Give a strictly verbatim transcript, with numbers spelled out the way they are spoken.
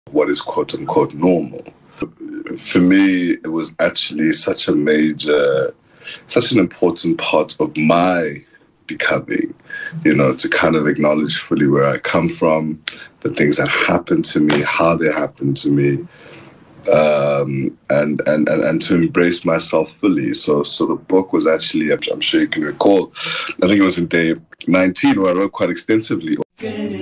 what is quote unquote normal. For me, it was actually such a major, such an important part of my becoming, you know, to kind of acknowledge fully where I come from, the things that happened to me, how they happened to me, um, and, and, and, and to embrace myself fully. So so the book was actually, I'm, I'm sure you can recall, I think it was in day nineteen where I wrote quite extensively.